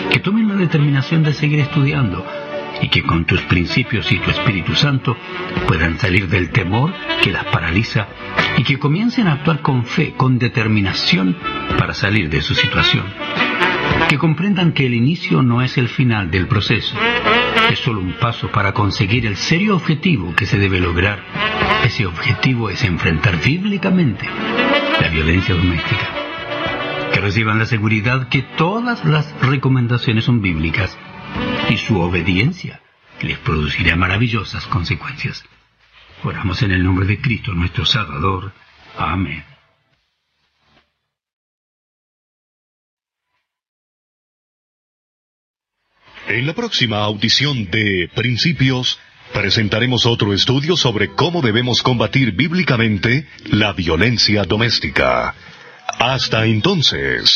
que tomen la determinación de seguir estudiando y que con tus principios y tu Espíritu Santo puedan salir del temor que las paraliza y que comiencen a actuar con fe, con determinación para salir de su situación. Que comprendan que el inicio no es el final del proceso, es solo un paso para conseguir el serio objetivo que se debe lograr. Ese objetivo es enfrentar bíblicamente la violencia doméstica. Que reciban la seguridad que todas las recomendaciones son bíblicas y su obediencia les producirá maravillosas consecuencias. Oramos en el nombre de Cristo, nuestro Salvador. Amén. En la próxima audición de Principios, presentaremos otro estudio sobre cómo debemos combatir bíblicamente la violencia doméstica. Hasta entonces.